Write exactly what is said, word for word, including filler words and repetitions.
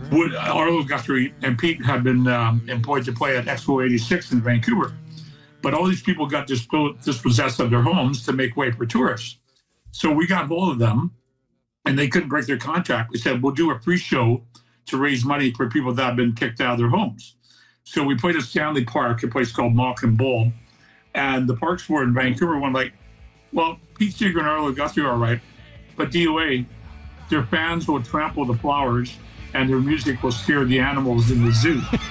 Would, Arlo Guthrie and Pete had been um, employed to play at Expo eighty-six in Vancouver. But all these people got dispo- dispossessed of their homes to make way for tourists. So we got hold of them, and they couldn't break their contract. We said, we'll do a pre-show to raise money for people that have been kicked out of their homes. So we played at Stanley Park, a place called Malkin Bowl. And the Parks Board in Vancouver went like, well, Pete Seeger and Arlo Guthrie are all right, but D O A, their fans will trample the flowers and their music will scare the animals in the zoo.